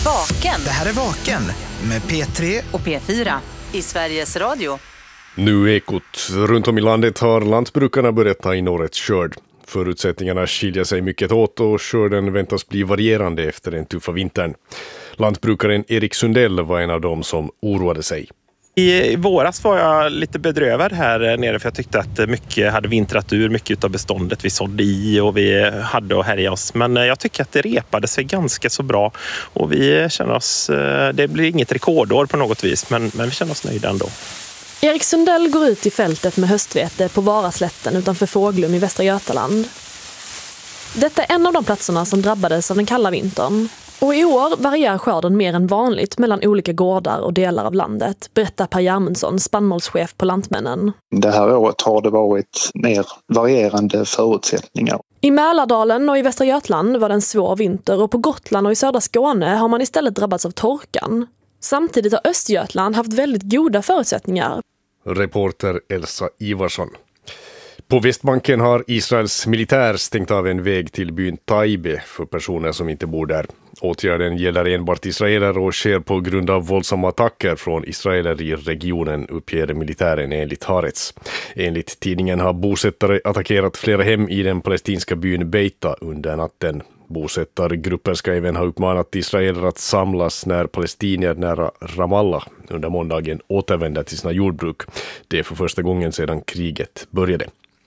Vaken. Det här är Vaken med P3 och P4 i Sveriges Radio. Nu Ekot. Runt om i landet har lantbrukarna börjat ta in årets skörd. Förutsättningarna skiljer sig mycket åt och skörden väntas bli varierande efter den tuffa vintern. Lantbrukaren Erik Sundell var en av dem som oroade sig. I våras var jag lite bedrövad här nere för jag tyckte att mycket hade vintrat ur, mycket av beståndet vi sådde i och vi hade att härja oss. Men jag tycker att det repade sig ganska så bra och vi känner oss, det blir inget rekordår på något vis men vi känner oss nöjda ändå. Erik Sundell går ut i fältet med höstvete på Varaslätten utanför Fåglum i Västra Götaland. Detta är en av de platserna som drabbades av den kalla vintern. Och i år varierar skörden mer än vanligt mellan olika gårdar och delar av landet, berättar Per Järmundsson, spannmålschef på Lantmännen. Det här året har det varit mer varierande förutsättningar. I Mälardalen och i Västra Götaland var det en svår vinter och på Gotland och i södra Skåne har man istället drabbats av torkan. Samtidigt har Östergötland haft väldigt goda förutsättningar. Reporter Elsa Ivarsson. På Västbanken har Israels militär stängt av en väg till byn Taibe för personer som inte bor där. Åtgärden gäller enbart israeler och sker på grund av våldsamma attacker från israeler i regionen, uppger militären enligt Haaretz. Enligt tidningen har bosättare attackerat flera hem i den palestinska byn Beita under natten. Bosättargrupper ska även ha uppmanat israeler att samlas när palestinier nära Ramallah under måndagen återvänder till sina jordbruk. Det är för första gången sedan kriget började.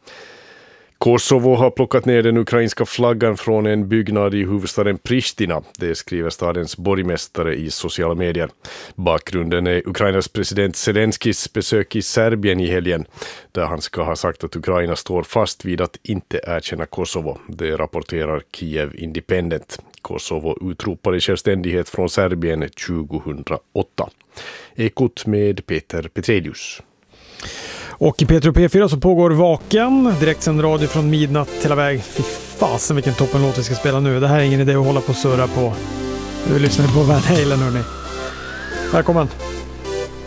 Kosovo har plockat ner den ukrainska flaggan från en byggnad i huvudstaden Pristina. Det skriver stadens borgmästare i sociala medier. Bakgrunden är Ukrainas president Zelenskis besök i Serbien i helgen, där han ska ha sagt att Ukraina står fast vid att inte erkänna Kosovo. Det rapporterar Kiev Independent. Kosovo utropade självständighet från Serbien 2008. Ekot med Peter Petrelius. Och i P3 och P4 så pågår Vaken, direktsänd radio från midnatt hela väg. Fy fasen vilken toppenlåt vi ska spela nu. Det här är ingen idé att hålla på och surra på. Du lyssnar på Van Halen, hörni. Välkommen!